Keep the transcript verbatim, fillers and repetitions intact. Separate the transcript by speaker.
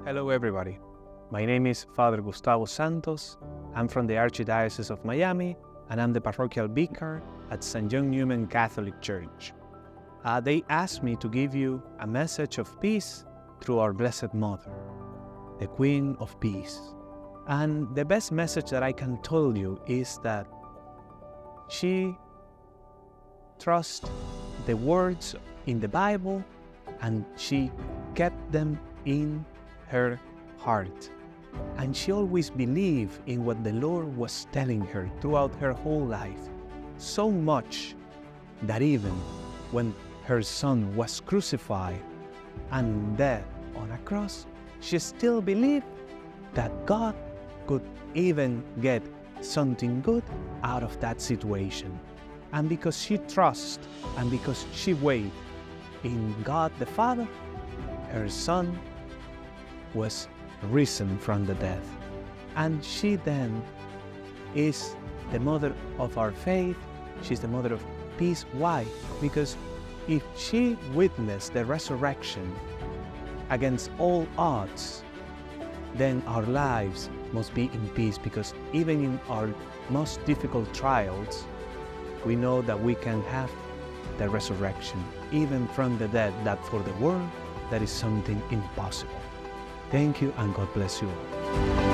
Speaker 1: Hello everybody, my name is Father Gustavo Santos. I'm from the Archdiocese of Miami and I'm the parochial vicar at Saint John Neumann Catholic Church. Uh, they asked me to give you a message of peace through our Blessed Mother, the Queen of Peace. And the best message that I can tell you is that she trusts the words in the Bible and she kept them in her heart. And she always believed in what the Lord was telling her throughout her whole life. So much that even when her son was crucified and dead on a cross, she still believed that God could even get something good out of that situation. And because she trusts and because she waited in God the Father, her son was risen from the dead. And she then is the mother of our faith. She's the mother of peace. Why? Because if she witnessed the resurrection against all odds, then our lives must be in peace, because even in our most difficult trials, we know that we can have the resurrection, even from the dead, that for the world, that is something impossible. Thank you and God bless you all.